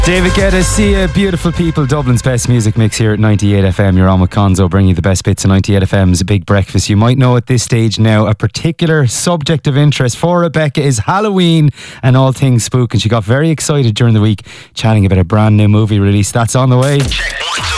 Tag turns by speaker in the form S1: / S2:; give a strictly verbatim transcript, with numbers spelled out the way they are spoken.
S1: David Guetta, see ya, beautiful people. Dublin's best music mix here at ninety-eight F M. You're on with Conzo, bringing you the best bits of ninety-eight F M's Big Breakfast. You might know at this stage now a particular subject of interest for Rebecca is Halloween and all things spook, and she got very excited during the week chatting about a brand new movie release that's on the way.
S2: Check one,